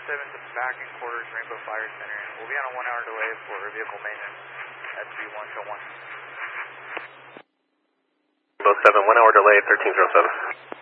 to back in quarters, Rainbow Fire Center. We'll be on a 1 hour delay for vehicle maintenance at 3101. Rainbow 7, 1 hour delay, 1307.